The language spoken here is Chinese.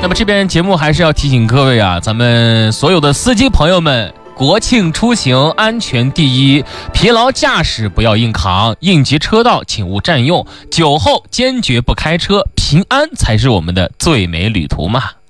那么这边节目还是要提醒各位啊，咱们所有的司机朋友们，国庆出行安全第一，疲劳驾驶不要硬扛，应急车道请勿占用，酒后坚决不开车，平安才是我们的最美旅途嘛。